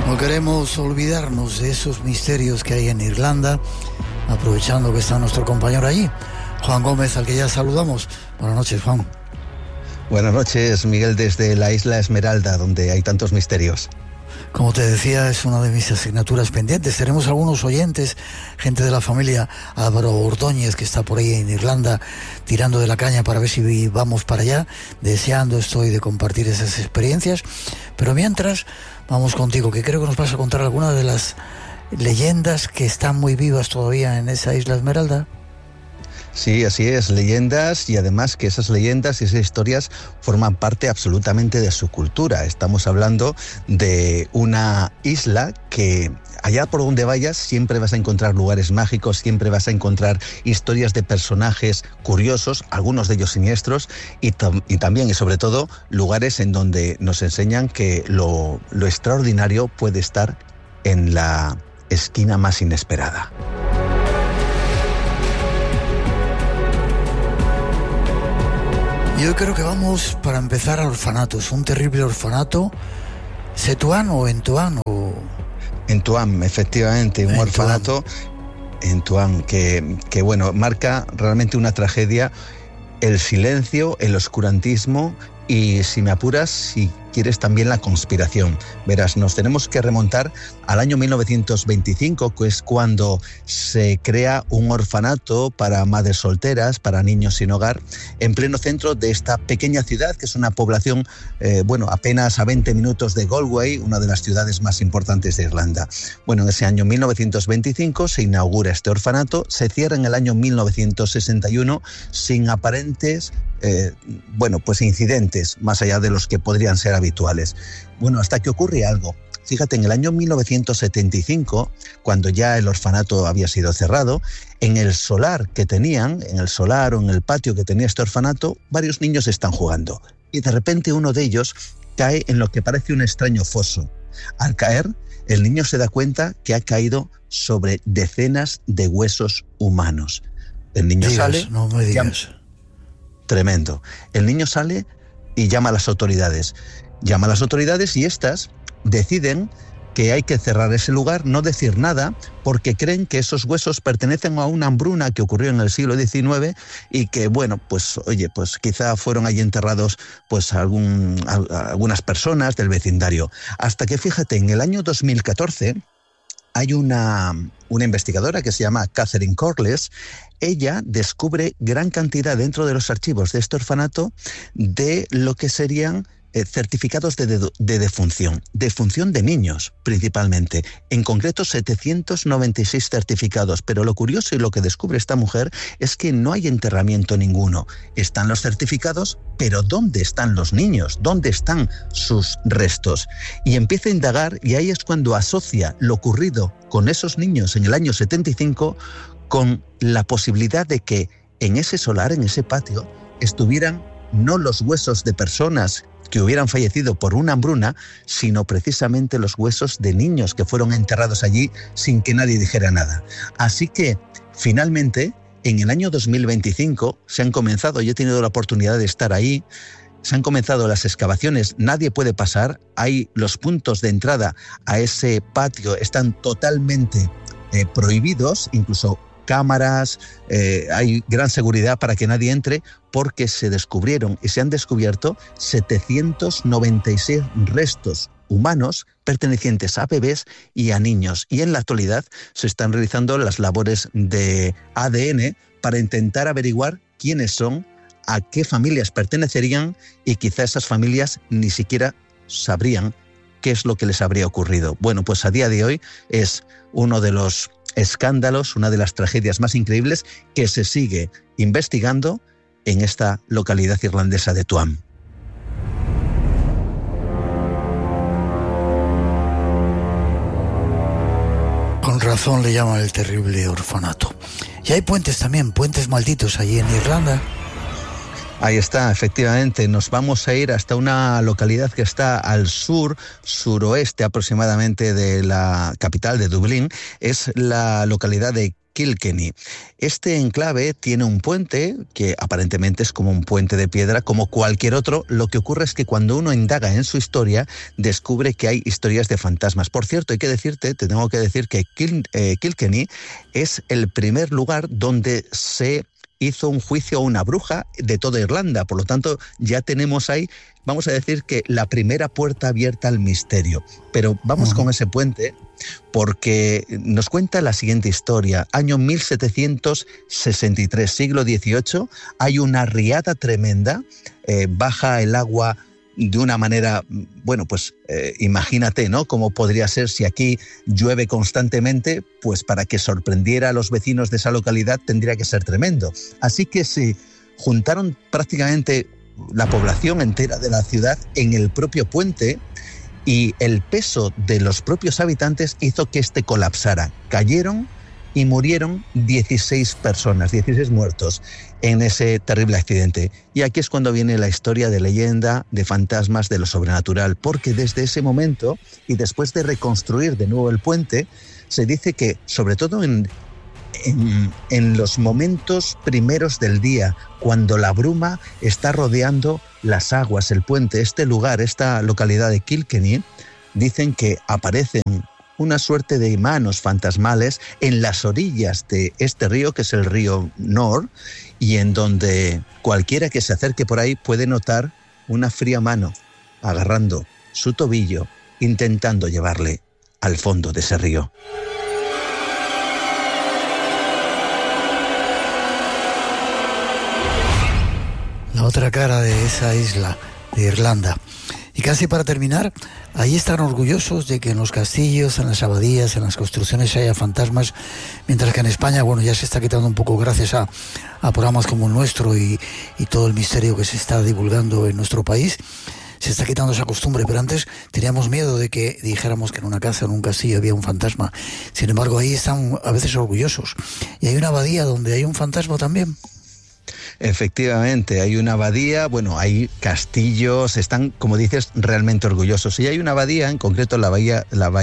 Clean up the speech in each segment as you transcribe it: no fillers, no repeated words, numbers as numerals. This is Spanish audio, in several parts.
No queremos olvidarnos de esos misterios que hay en Irlanda, aprovechando que está nuestro compañero allí, Juan Gómez, al que ya saludamos. Buenas noches, Juan. Buenas noches, Miguel, desde la isla Esmeralda, donde hay tantos misterios. Como te decía, es una de mis asignaturas pendientes. Tenemos algunos oyentes, gente de la familia Álvaro Ordóñez, que está por ahí en Irlanda, tirando de la caña para ver si vamos para allá. Deseando estoy de compartir esas experiencias. Pero mientras, vamos contigo, que creo que nos vas a contar algunas de las leyendas que están muy vivas todavía en esa isla Esmeralda. Sí, así es, leyendas, y además que esas leyendas y esas historias forman parte absolutamente de su cultura. Estamos hablando de una isla que allá por donde vayas siempre vas a encontrar lugares mágicos, siempre vas a encontrar historias de personajes curiosos, algunos de ellos siniestros, y también y sobre todo lugares en donde nos enseñan que lo extraordinario puede estar en la esquina más inesperada. Y hoy creo que vamos para empezar a orfanatos, un terrible orfanato, ¿Setuán o en Tuán? En Tuán, efectivamente, un orfanato en Tuán que bueno, marca realmente una tragedia, el silencio, el oscurantismo y, si me apuras, si quieres, también la conspiración. Verás, nos tenemos que remontar al año 1925, que es cuando se crea un orfanato para madres solteras, para niños sin hogar, en pleno centro de esta pequeña ciudad, que es una población, apenas a 20 minutos de Galway, una de las ciudades más importantes de Irlanda. Bueno, en ese año 1925 se inaugura este orfanato, se cierra en el año 1961 sin aparentes incidentes, más allá de los que podrían ser habituales. Bueno, hasta que ocurre algo. Fíjate, en el año 1975, cuando ya el orfanato había sido cerrado, en el solar o en el patio que tenía este orfanato, varios niños están jugando. Y de repente uno de ellos cae en lo que parece un extraño foso. Al caer, el niño se da cuenta que ha caído sobre decenas de huesos humanos. El niño sale... No me digas. Tremendo. El niño sale y llama a las autoridades. Llama a las autoridades y estas deciden que hay que cerrar ese lugar, no decir nada, porque creen que esos huesos pertenecen a una hambruna que ocurrió en el siglo XIX y que, pues quizá fueron allí enterrados algunas personas del vecindario. Hasta que, fíjate, en el año 2014... hay una investigadora que se llama Catherine Corless. Ella descubre gran cantidad dentro de los archivos de este orfanato de lo que serían certificados de defunción de niños principalmente, en concreto 796 certificados, pero lo curioso y lo que descubre esta mujer es que no hay enterramiento ninguno. Están los certificados, pero ¿dónde están los niños? ¿Dónde están sus restos? Y empieza a indagar, y ahí es cuando asocia lo ocurrido con esos niños en el año 75 con la posibilidad de que en ese solar, en ese patio, estuvieran no los huesos de personas que hubieran fallecido por una hambruna, sino precisamente los huesos de niños que fueron enterrados allí sin que nadie dijera nada. Así que, finalmente, en el año 2025 se han comenzado, yo he tenido la oportunidad de estar ahí, se han comenzado las excavaciones, nadie puede pasar, hay los puntos de entrada a ese patio, están totalmente prohibidos, incluso cámaras, hay gran seguridad para que nadie entre, porque se descubrieron y se han descubierto 796 restos humanos pertenecientes a bebés y a niños. Y en la actualidad se están realizando las labores de ADN para intentar averiguar quiénes son, a qué familias pertenecerían, y quizá esas familias ni siquiera sabrían qué es lo que les habría ocurrido. Bueno, pues a día de hoy es uno de los escándalos, una de las tragedias más increíbles que se sigue investigando en esta localidad irlandesa de Tuam. Con razón le llaman el terrible orfanato. Y hay puentes también, puentes malditos allí en Irlanda. Ahí está, efectivamente. Nos vamos a ir hasta una localidad que está al suroeste aproximadamente de la capital de Dublín. Es la localidad de Kilkenny. Este enclave tiene un puente que aparentemente es como un puente de piedra, como cualquier otro. Lo que ocurre es que cuando uno indaga en su historia, descubre que hay historias de fantasmas. Por cierto, te tengo que decir que Kilkenny es el primer lugar donde se hizo un juicio a una bruja de toda Irlanda. Por lo tanto, ya tenemos ahí, vamos a decir que la primera puerta abierta al misterio. Pero vamos con ese puente, porque nos cuenta la siguiente historia. Año 1763, siglo XVIII, hay una riada tremenda, baja el agua de una manera, bueno, pues imagínate, ¿no? Cómo podría ser si aquí llueve constantemente, pues para que sorprendiera a los vecinos de esa localidad tendría que ser tremendo. Así que se juntaron prácticamente la población entera de la ciudad en el propio puente y el peso de los propios habitantes hizo que este colapsara. Cayeron y murieron 16 personas, 16 muertos en ese terrible accidente. Y aquí es cuando viene la historia de leyenda, de fantasmas, de lo sobrenatural, porque desde ese momento, y después de reconstruir de nuevo el puente, se dice que, sobre todo en los momentos primeros del día, cuando la bruma está rodeando las aguas, el puente, este lugar, esta localidad de Kilkenny, dicen que aparecen una suerte de manos fantasmales en las orillas de este río, que es el río Nor, y en donde cualquiera que se acerque por ahí puede notar una fría mano agarrando su tobillo, intentando llevarle al fondo de ese río. La otra cara de esa isla de Irlanda. Y casi para terminar, ahí están orgullosos de que en los castillos, en las abadías, en las construcciones haya fantasmas, mientras que en España, bueno, ya se está quitando un poco gracias a programas como el nuestro y todo el misterio que se está divulgando en nuestro país. Se está quitando esa costumbre, pero antes teníamos miedo de que dijéramos que en una casa, en un castillo había un fantasma. Sin embargo, ahí están a veces orgullosos. Y hay una abadía donde hay un fantasma también. Efectivamente, hay una abadía, bueno, hay castillos, están, como dices, realmente orgullosos. Y hay una abadía, en concreto la abadía,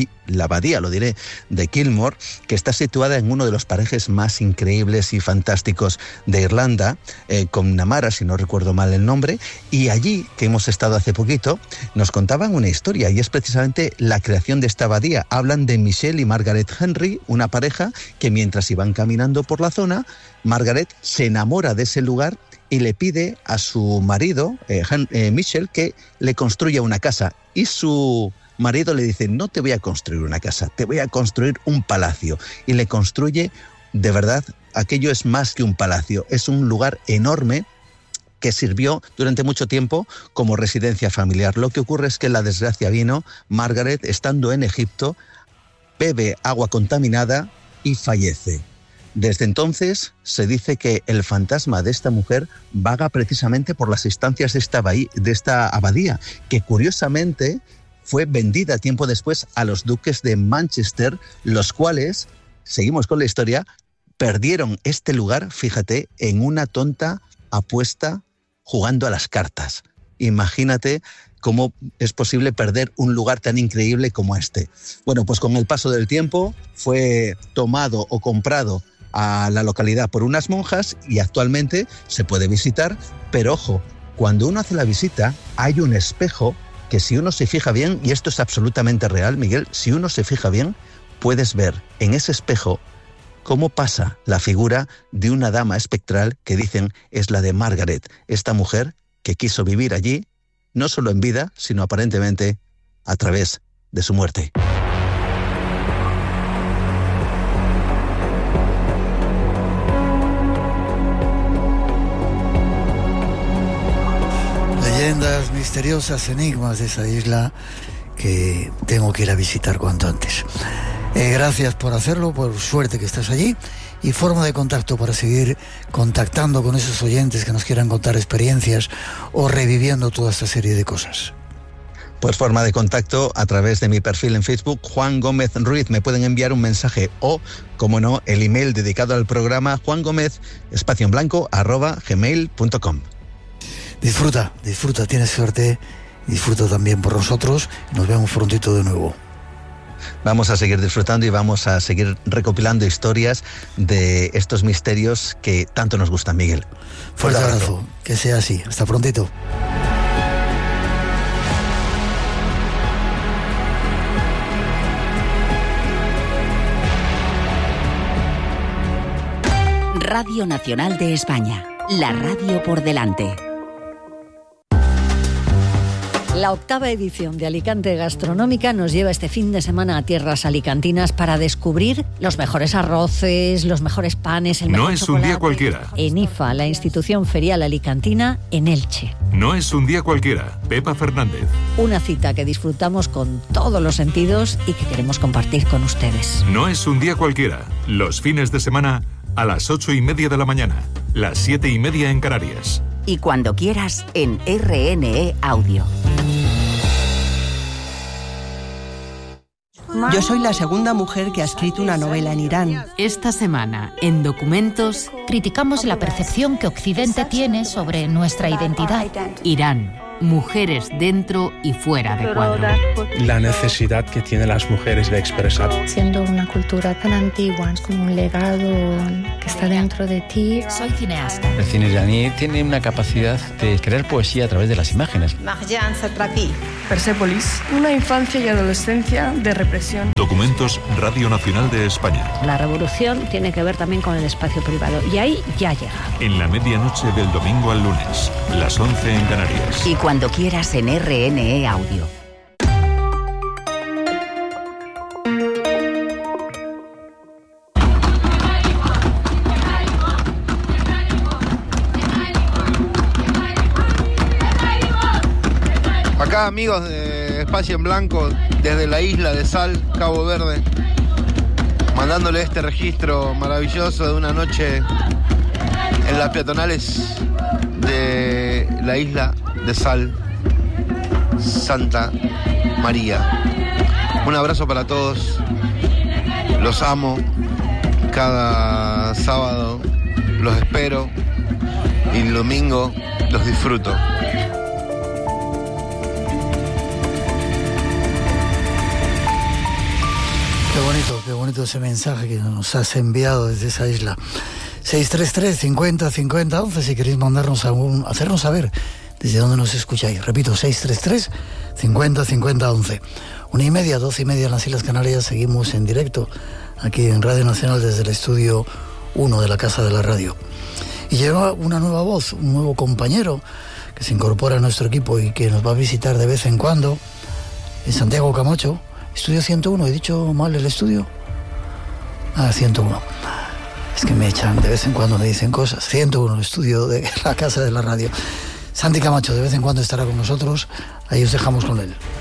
lo diré, de Kilmore, que está situada en uno de los parajes más increíbles y fantásticos de Irlanda, con Namara, si no recuerdo mal el nombre, y allí, que hemos estado hace poquito, nos contaban una historia, y es precisamente la creación de esta abadía. Hablan de Michelle y Margaret Henry, una pareja que mientras iban caminando por la zona, Margaret se enamora de ese lugar y le pide a su marido, Michelle, que le construya una casa. Y su marido le dice, no te voy a construir una casa, te voy a construir un palacio. Y le construye, de verdad, aquello es más que un palacio, es un lugar enorme que sirvió durante mucho tiempo como residencia familiar. Lo que ocurre es que la desgracia vino. Margaret, estando en Egipto, bebe agua contaminada y fallece. Desde entonces se dice que el fantasma de esta mujer vaga precisamente por las estancias de esta abadía, que curiosamente fue vendida tiempo después a los duques de Manchester, los cuales, seguimos con la historia, perdieron este lugar, fíjate, en una tonta apuesta jugando a las cartas. Imagínate cómo es posible perder un lugar tan increíble como este. Bueno, pues con el paso del tiempo fue tomado o comprado a la localidad por unas monjas y actualmente se puede visitar, pero ojo, cuando uno hace la visita hay un espejo que si uno se fija bien, y esto es absolutamente real, Miguel, si uno se fija bien, puedes ver en ese espejo cómo pasa la figura de una dama espectral que dicen es la de Margaret, esta mujer que quiso vivir allí, no solo en vida, sino aparentemente a través de su muerte. Leyendas misteriosas, enigmas de esa isla que tengo que ir a visitar cuanto antes. Gracias por hacerlo, por suerte que estás allí, y forma de contacto para seguir contactando con esos oyentes que nos quieran contar experiencias o reviviendo toda esta serie de cosas. Pues forma de contacto a través de mi perfil en Facebook, Juan Gómez Ruiz. Me pueden enviar un mensaje o, como no, el email dedicado al programa, juangomez_gmail.com. Disfruta, tienes suerte, disfruta también por nosotros. Nos vemos prontito de nuevo. Vamos a seguir disfrutando y vamos a seguir recopilando historias de estos misterios que tanto nos gustan, Miguel. Fuerte abrazo, que sea así. Hasta prontito. Radio Nacional de España, la radio por delante. La 8ª edición de Alicante Gastronómica nos lleva este fin de semana a tierras alicantinas para descubrir los mejores arroces, los mejores panes, el mejor No es chocolate. un día cualquiera. En IFA, la institución ferial alicantina, en Elche. No es un día cualquiera. Pepa Fernández. Una cita que disfrutamos con todos los sentidos y que queremos compartir con ustedes. No es un día cualquiera. Los fines de semana a las 8:30 de la mañana, las 7:30 en Canarias. Y cuando quieras en RNE Audio. Yo soy la segunda mujer que ha escrito una novela en Irán. Esta semana, en Documentos, criticamos la percepción que Occidente tiene sobre nuestra identidad. Irán. Mujeres dentro y fuera de cuadro. La necesidad que tienen las mujeres de expresar. Siendo una cultura tan antigua, es como un legado que está dentro de ti. Soy cineasta. El cine iraní tiene una capacidad de crear poesía a través de las imágenes. Marjan Satrapi. Persépolis, una infancia y adolescencia de represión. Documentos, Radio Nacional de España. La revolución tiene que ver también con el espacio privado y ahí ya llega. En la medianoche del domingo al lunes, las 11 en Canarias. Y cuando quieras en RNE Audio. Acá, amigos de Espacio en Blanco, desde la isla de Sal, Cabo Verde, mandándole este registro maravilloso de una noche en las peatonales de la isla de Sal, Santa María. Un abrazo para todos, los amo, cada sábado los espero y el domingo los disfruto. Qué bonito ese mensaje que nos has enviado desde esa isla. 633 50 50 11 si queréis mandarnos hacernos saber desde dónde nos escucháis. Repito, 633 50 50 11. 1:30, 12:30 en las Islas Canarias. Seguimos en directo aquí en Radio Nacional desde el estudio 1 de la Casa de la Radio. Y llega una nueva voz, un nuevo compañero que se incorpora a nuestro equipo y que nos va a visitar de vez en cuando. En Santiago Camacho, estudio 101. ¿He dicho mal el estudio? 101. Es que me echan, de vez en cuando me dicen cosas. 101, el estudio de la Casa de la Radio. Santi Camacho de vez en cuando estará con nosotros. Ahí os dejamos con él.